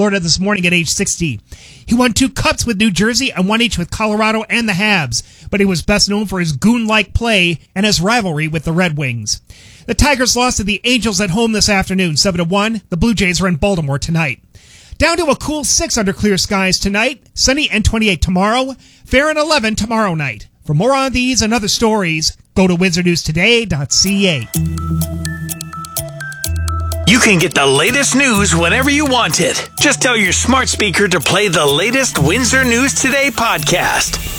Florida this morning at age 60. He won 2 cups with New Jersey and 1 each with Colorado and the Habs, but he was best known for his goon-like play and his rivalry with the Red Wings. The Tigers lost to the Angels at home this afternoon, 7-1. The Blue Jays are in Baltimore tonight. Down to a cool 6 under clear skies tonight, sunny and 28 tomorrow, fair and 11 tomorrow night. For more on these and other stories, go to windsornewstoday.ca. You can get the latest news whenever you want it. Just tell your smart speaker to play the latest Windsor News Today podcast.